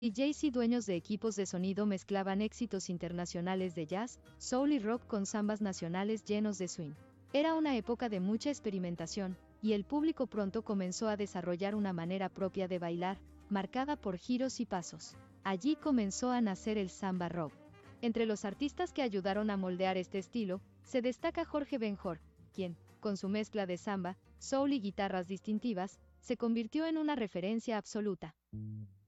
DJs y dueños de equipos de sonido mezclaban éxitos internacionales de jazz, soul y rock con zambas nacionales llenos de swing. Era una época de mucha experimentación, y el público pronto comenzó a desarrollar una manera propia de bailar, marcada por giros y pasos. Allí comenzó a nacer el samba rock. Entre los artistas que ayudaron a moldear este estilo, se destaca Jorge Benjor, quien, con su mezcla de samba, soul y guitarras distintivas, se convirtió en una referencia absoluta.